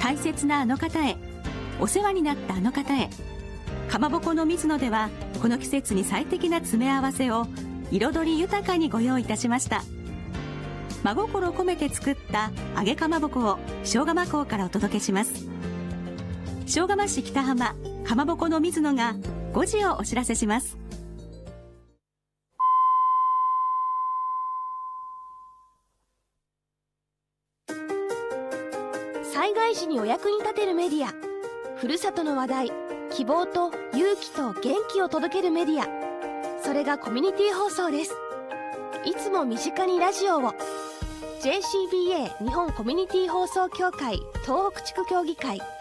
大切なあの方へ、お世話になったあの方へ。かまぼこの水野では、この季節に最適な詰め合わせを彩り豊かにご用意いたしました。真心込めて作った揚げかまぼこを塩釜港からお届けします。塩釜市北浜かまぼこの水野が5時をお知らせします。 災害時にお役に立てるメディア、ふるさとの話題、希望と勇気と元気を届けるメディア、それがコミュニティ放送です。いつも身近にラジオを。 JCBA 日本コミュニティ放送協会東北地区協議会